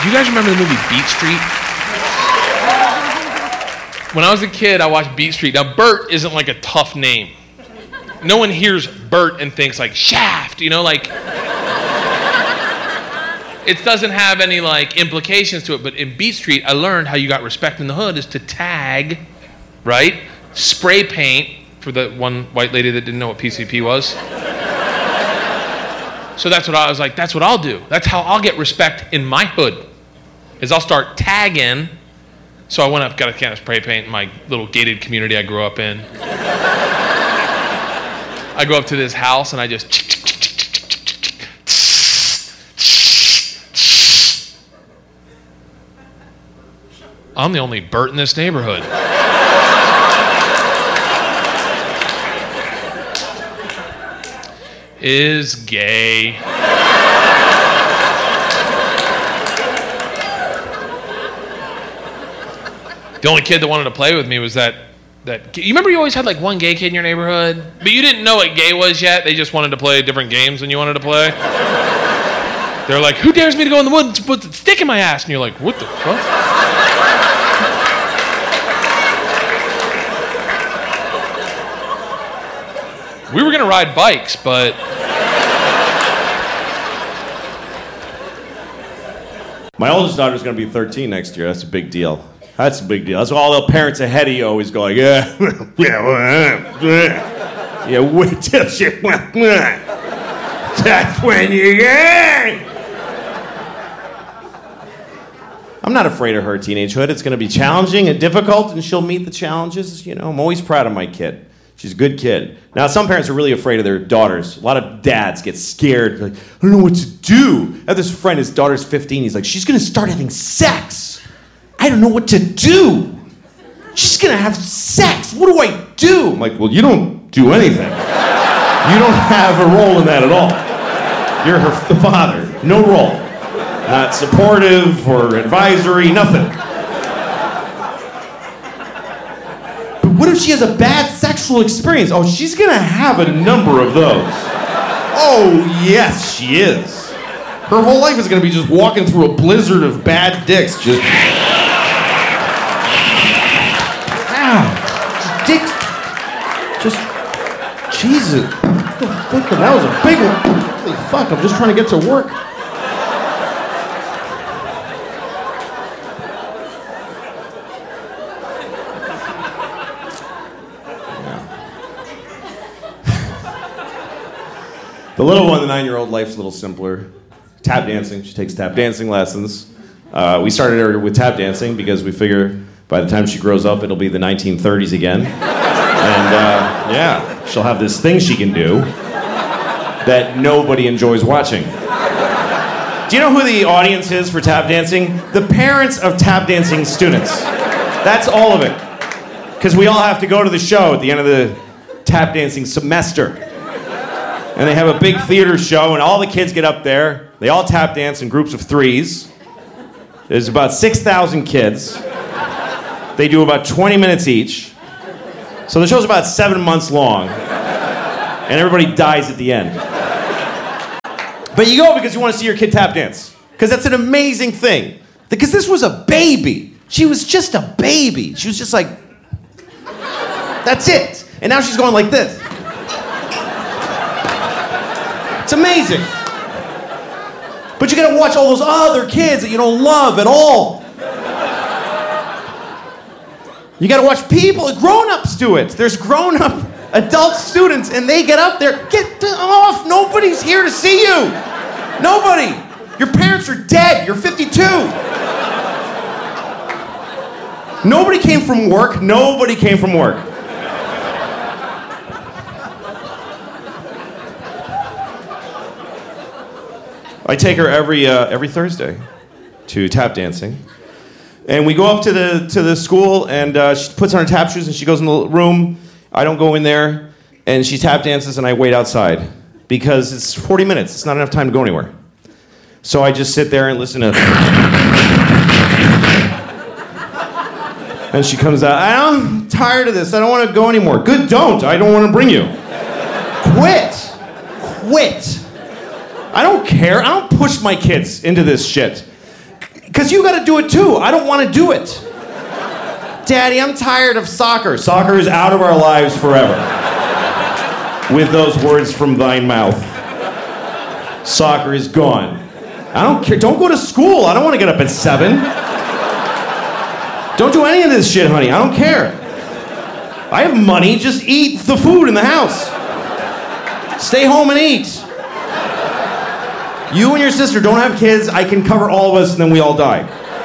Do you guys remember the movie Beat Street? When I was a kid, I watched Beat Street. Now, Bert isn't like a tough name. No one hears Bert and thinks like Shaft, like it doesn't have any like implications to it. But in Beat Street, I learned how you got respect in the hood is to tag, right? Spray paint, for the one white lady that didn't know what PCP was. So that's what I was like, that's what I'll do. That's how I'll get respect in my hood, is I'll start tagging. So I went up, got a can of spray paint in my little gated community I grew up in. I go up to this house and I just... I'm the only Bert in this neighborhood. Is gay. The only kid that wanted to play with me was that you remember you always had like one gay kid in your neighborhood, but you didn't know what gay was yet. They just wanted to play different games than you wanted to play. They're like, who dares me to go in the woods and put a stick in my ass? And you're like, what the fuck? We were gonna ride bikes, but my oldest daughter's gonna be 13 next year. That's a big deal. That's a big deal. That's why all the parents ahead of you always go like, yeah, wait till she, that's when you get. I'm not afraid of her teenagehood. It's gonna be challenging and difficult, and she'll meet the challenges. I'm always proud of my kid. She's a good kid. Now, some parents are really afraid of their daughters. A lot of dads get scared. Like, I don't know what to do. I have this friend, his daughter's 15. He's like, she's going to start having sex. I don't know what to do. She's going to have sex. What do I do? I'm like, well, you don't do anything. You don't have a role in that at all. You're the father. No role. Not supportive or advisory, nothing. What if she has a bad sexual experience? Oh, she's gonna have a number of those. Oh, yes, she is. Her whole life is gonna be just walking through a blizzard of bad dicks, just... Ow. Dicks. Just... Jesus. What the fuck? That was a big one. Holy fuck, I'm just trying to get to work. The little one, the 9-year-old, life's a little simpler. Tap dancing. She takes tap dancing lessons. We started her with tap dancing because we figure by the time she grows up, it'll be the 1930s again. And she'll have this thing she can do that nobody enjoys watching. Do you know who the audience is for tap dancing? The parents of tap dancing students. That's all of it. Because we all have to go to the show at the end of the tap dancing semester. And they have a big theater show, and all the kids get up there. They all tap dance in groups of 3s. There's about 6,000 kids. They do about 20 minutes each. So the show's about 7 months long. And everybody dies at the end. But you go because you want to see your kid tap dance. Because that's an amazing thing. Because this was a baby. She was just a baby. She was just like, that's it. And now she's going like this. It's amazing. But you gotta watch all those other kids that you don't love at all. You gotta watch people, grown-ups do it. There's grown-up adult students and they get up there. Get off, nobody's here to see you. Nobody. Your parents are dead, you're 52. Nobody came from work, nobody came from work. I take her every Thursday to tap dancing. And we go up to the school, and she puts on her tap shoes, and she goes in the room. I don't go in there, and she tap dances, and I wait outside. Because it's 40 minutes. It's not enough time to go anywhere. So I just sit there and listen to... And she comes out, I'm tired of this. I don't want to go anymore. Good, don't. I don't want to bring you. Quit. I don't care. I don't push my kids into this shit. Because you got to do it too. I don't want to do it. Daddy, I'm tired of soccer. Soccer is out of our lives forever. With those words from thine mouth. Soccer is gone. I don't care. Don't go to school. I don't want to get up at 7. Don't do any of this shit, honey. I don't care. I have money. Just eat the food in the house. Stay home and eat. You and your sister don't have kids. I can cover all of us and then we all die.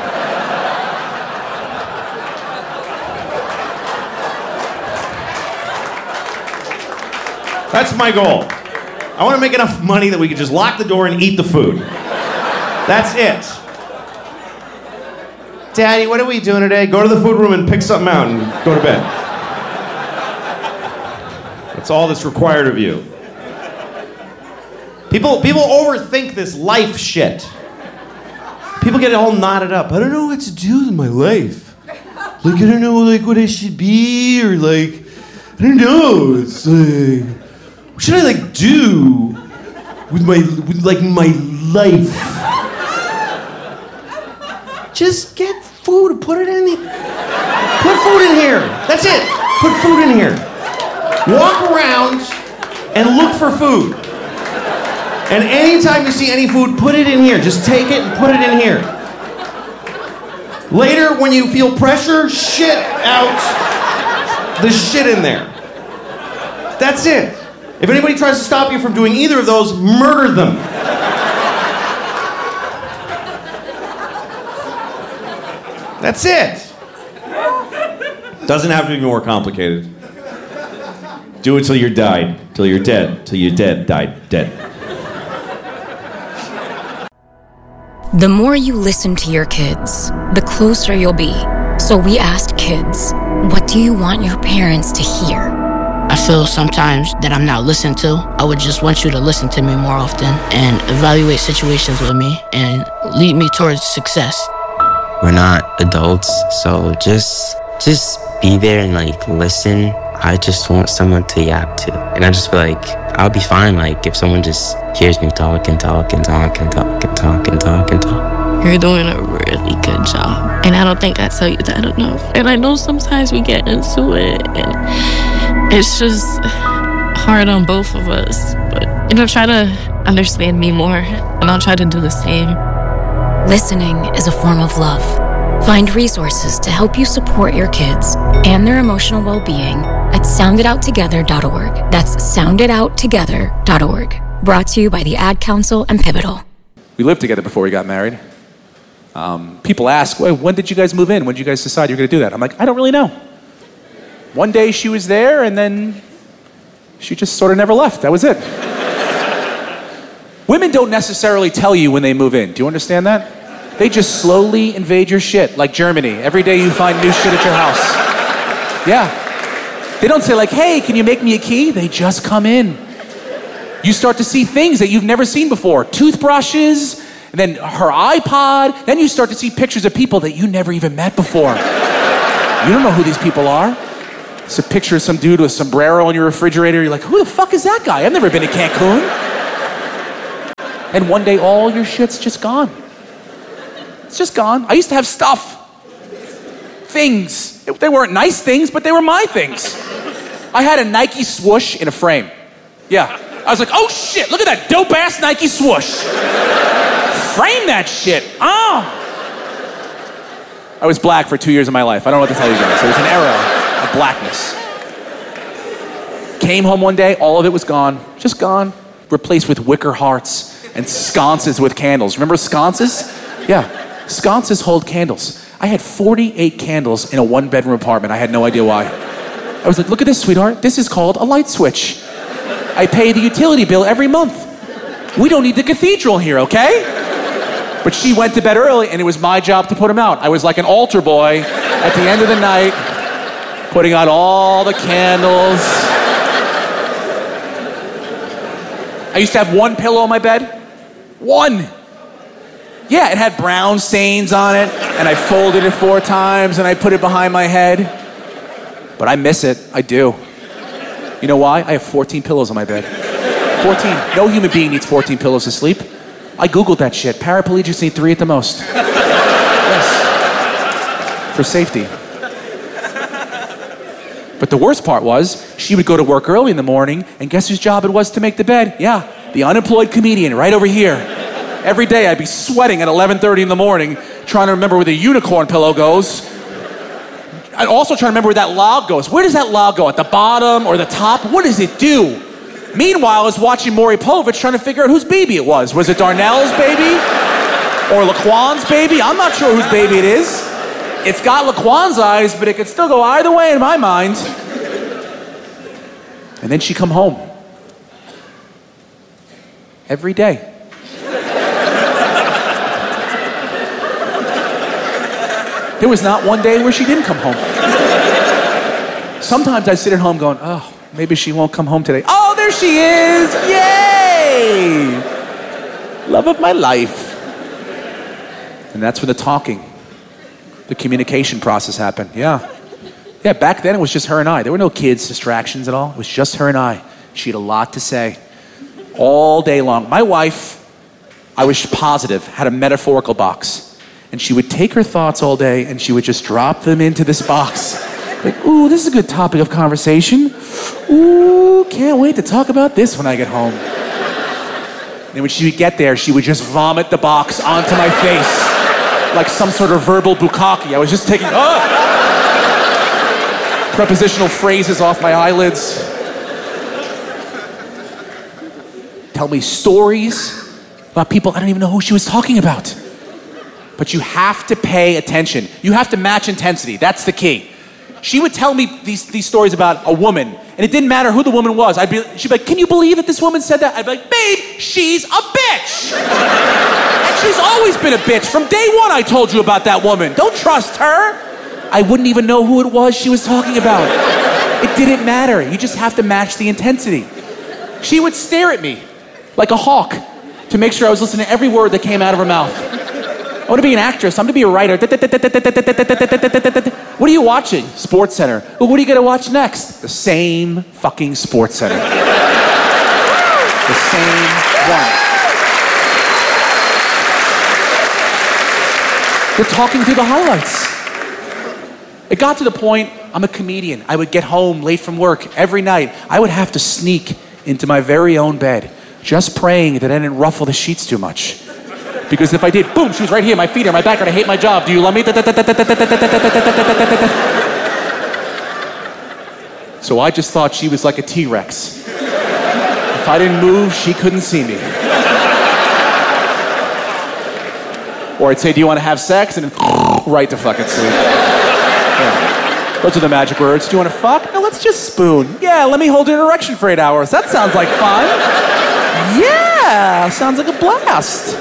That's my goal. I want to make enough money that we can just lock the door and eat the food. That's it. Daddy, what are we doing today? Go to the food room and pick something out and go to bed. That's all that's required of you. People overthink this life shit. People get all knotted up. I don't know what to do with my life. Like, I don't know, like, what I should be, or like, I don't know. It's like, what should I like do with my life? Just get food, put it in here. Put food in here. That's it. Put food in here. Walk around and look for food. And anytime you see any food, put it in here. Just take it and put it in here. Later, when you feel pressure, shit out the shit in there. That's it. If anybody tries to stop you from doing either of those, murder them. That's it. Doesn't have to be more complicated. Do it till you're died, till you're dead, till you're dead, died, dead. The more you listen to your kids, the closer you'll be. So we asked kids, what do you want your parents to hear? I feel sometimes that I'm not listened to. I would just want you to listen to me more often and evaluate situations with me and lead me towards success. We're not adults, so just be there and like listen. I just want someone to yap to. And I just feel like I'll be fine like if someone just hears me talk and talk and talk and talk and talk and talk and talk. You're doing a really good job. And I don't think I tell you that enough. And I know sometimes we get into it and it's just hard on both of us. But, try to understand me more and I'll try to do the same. Listening is a form of love. Find resources to help you support your kids and their emotional well-being at sounditouttogether.org. That's sounditouttogether.org. Brought to you by the Ad Council and Pivotal. We lived together before we got married. People ask, well, when did you guys move in? When did you guys decide you were going to do that? I'm like, I don't really know. One day she was there, and then she just sort of never left. That was it. Women don't necessarily tell you when they move in. Do you understand that? They just slowly invade your shit, like Germany. Every day you find new shit at your house. Yeah. They don't say like, hey, can you make me a key? They just come in. You start to see things that you've never seen before. Toothbrushes, and then her iPod. Then you start to see pictures of people that you never even met before. You don't know who these people are. It's a picture of some dude with a sombrero on your refrigerator. You're like, who the fuck is that guy? I've never been to Cancun. And one day all your shit's just gone. It's just gone. I used to have stuff. Things. They weren't nice things, but they were my things. I had a Nike swoosh in a frame. Yeah. I was like, oh shit, look at that dope ass Nike swoosh. Frame that shit. Oh. I was black for 2 years of my life. I don't know what to tell you guys. It was an era of blackness. Came home one day, all of it was gone. Just gone. Replaced with wicker hearts and sconces with candles. Remember sconces? Yeah. Sconces hold candles. I had 48 candles in a one-bedroom apartment. I had no idea why. I was like, look at this, sweetheart. This is called a light switch. I pay the utility bill every month. We don't need the cathedral here, okay? But she went to bed early, and it was my job to put them out. I was like an altar boy at the end of the night, putting out all the candles. I used to have one pillow on my bed. One. Yeah, it had brown stains on it, and I folded it 4 times, and I put it behind my head. But I miss it. I do. You know why? I have 14 pillows on my bed. 14. No human being needs 14 pillows to sleep. I Googled that shit. Paraplegics need 3 at the most. for safety. But the worst part was, she would go to work early in the morning, and guess whose job it was to make the bed? Yeah, the unemployed comedian right over here. Every day I'd be sweating at 11:30 in the morning, trying to remember where the unicorn pillow goes. I'd also try to remember where that log goes. Where does that log go? At the bottom or the top? What does it do? Meanwhile, I was watching Maury Povich trying to figure out whose baby it was. Was it Darnell's baby? Or Laquan's baby? I'm not sure whose baby it is. It's got Laquan's eyes, but it could still go either way in my mind. And then she'd come home. Every day. There was not one day where she didn't come home. Sometimes I sit at home going, oh, maybe she won't come home today. Oh, there she is! Yay! Love of my life. And that's when the talking, the communication process happened. Yeah, back then it was just her and I. There were no kids, distractions at all. It was just her and I. She had a lot to say all day long. My wife, I was positive, had a metaphorical box. And she would take her thoughts all day and she would just drop them into this box. Like, ooh, this is a good topic of conversation. Ooh, can't wait to talk about this when I get home. And when she would get there, she would just vomit the box onto my face like some sort of verbal bukkake. I was just taking, prepositional phrases off my eyelids. Tell me stories about people I don't even know who she was talking about. But you have to pay attention. You have to match intensity. That's the key. She would tell me these stories about a woman, and it didn't matter who the woman was. She'd be like, can you believe that this woman said that? I'd be like, babe, she's a bitch. And she's always been a bitch. From day one, I told you about that woman. Don't trust her. I wouldn't even know who it was she was talking about. It didn't matter. You just have to match the intensity. She would stare at me like a hawk to make sure I was listening to every word that came out of her mouth. I want to be an actress. I'm going to be a writer. What are you watching? Sports Center. Well, what are you going to watch next? The same fucking Sports Center. The same one. They're talking through the highlights. It got to the point, I'm a comedian. I would get home late from work every night. I would have to sneak into my very own bed, just praying that I didn't ruffle the sheets too much. Because if I did, boom, she was right here, my feet are my back, and I hate my job. Do you love me? So I just thought she was like a T-Rex. If I didn't move, she couldn't see me. Or I'd say, do you want to have sex? And then right to fucking sleep. Yeah. Those are the magic words. Do you want to fuck? No, let's just spoon. Yeah, let me hold an erection for 8 hours. That sounds like fun. Yeah, sounds like a blast.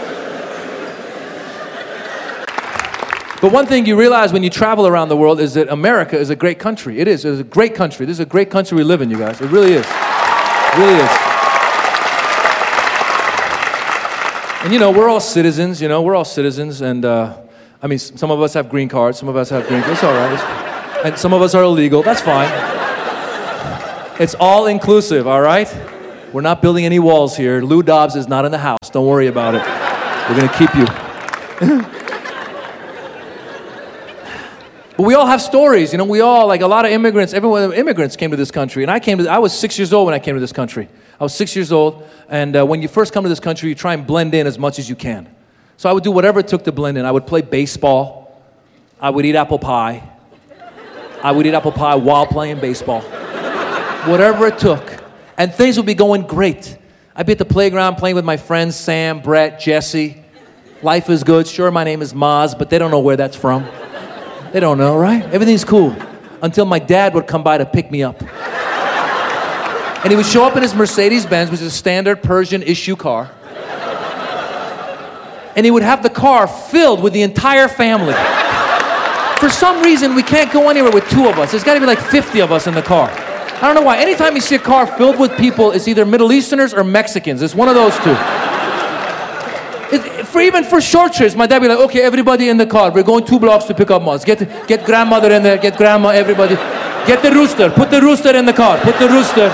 But one thing you realize when you travel around the world is that America is a great country. It is. It's a great country. This is a great country we live in, you guys. It really is. It really is. And you know, we're all citizens, and I mean, some of us have green cards, some of us have green cards. It's all right. And some of us are illegal. That's fine. It's all inclusive, all right? We're not building any walls here. Lou Dobbs is not in the house. Don't worry about it. We're going to keep you. But we all have stories, we all, like a lot of immigrants, immigrants came to this country. And I was 6 years old when I came to this country. I was 6 years old, and when you first come to this country, you try and blend in as much as you can. So I would do whatever it took to blend in. I would play baseball. I would eat apple pie. I would eat apple pie while playing baseball. Whatever it took. And things would be going great. I'd be at the playground playing with my friends, Sam, Brett, Jesse. Life is good. Sure, my name is Maz, but they don't know where that's from. They don't know, right? Everything's cool. Until my dad would come by to pick me up. And he would show up in his Mercedes-Benz, which is a standard Persian issue car. And he would have the car filled with the entire family. For some reason, we can't go anywhere with 2 of us. There's got to be like 50 of us in the car. I don't know why. Anytime you see a car filled with people, it's either Middle Easterners or Mexicans. It's one of those 2. Even for short trips, my dad would be like, okay, everybody in the car. We're going 2 blocks to pick up Maz. Get grandmother in there. Get grandma, everybody. Get the rooster. Put the rooster in the car. Put the rooster.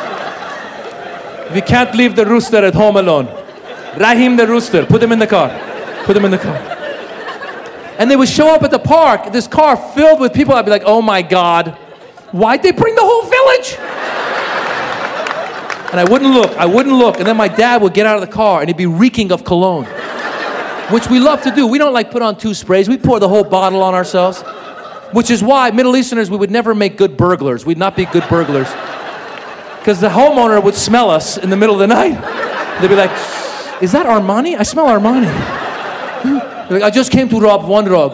We can't leave the rooster at home alone. Rahim the rooster. Put him in the car. Put him in the car. And they would show up at the park, this car filled with people. I'd be like, oh my God, why'd they bring the whole village? And I wouldn't look. And then my dad would get out of the car and he'd be reeking of cologne, which we love to do. We don't like put on 2 sprays. We pour the whole bottle on ourselves, which is why Middle Easterners, we would never make good burglars. We'd not be good burglars. Because the homeowner would smell us in the middle of the night. They'd be like, is that Armani? I smell Armani. Like, I just came to rob one rug.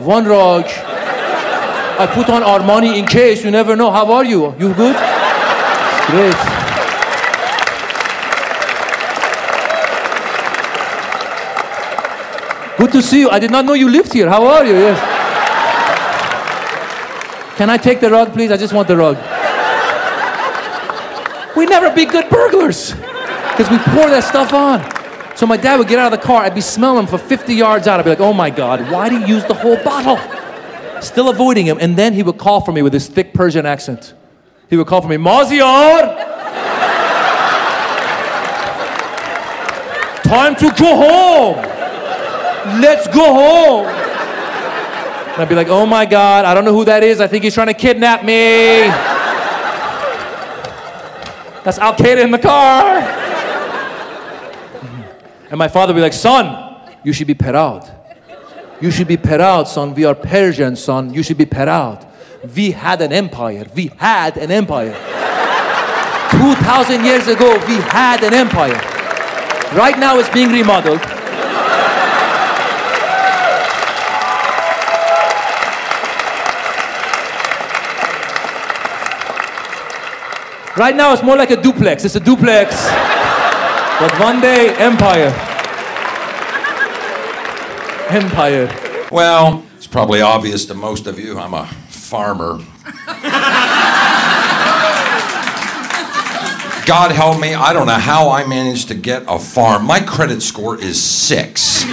I put on Armani in case, you never know. How are you? You good? Great. Good to see you. I did not know you lived here. How are you? Yes. Can I take the rug, please? I just want the rug. We'd never be good burglars because we pour that stuff on. So my dad would get out of the car, I'd be smelling him for 50 yards out. I'd be like, oh my God, why did he use the whole bottle? Still avoiding him. And then he would call for me with his thick Persian accent. He would call for me, Maziar! Time to go home! Let's go home! And I'd be like, oh my God, I don't know who that is. I think he's trying to kidnap me. That's Al-Qaeda in the car. And my father would be like, son, you should be proud. You should be proud, son. We are Persian, son. You should be proud. We had an empire. 2,000 years ago, we had an empire. Right now, it's being remodeled. Right now, it's more like a duplex. It's a duplex. But one day, empire. Empire. Well, it's probably obvious to most of you, I'm a farmer. God help me, I don't know how I managed to get a farm. My credit score is 6.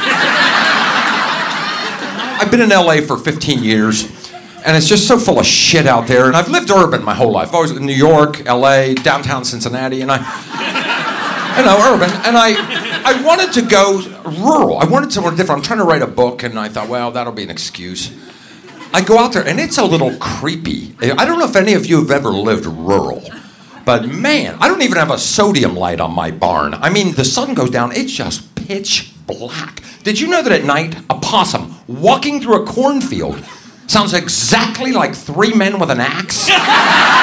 I've been in LA for 15 years, and it's just so full of shit out there. And I've lived urban my whole life. I was in New York, LA, downtown Cincinnati, and urban. And I wanted to go rural. I wanted somewhere different. I'm trying to write a book, and I thought, well, that'll be an excuse. I go out there, and it's a little creepy. I don't know if any of you have ever lived rural, but man, I don't even have a sodium light on my barn. I mean, the sun goes down, it's just pitch black. Did you know that at night, a possum walking through a cornfield sounds exactly like 3 men with an axe?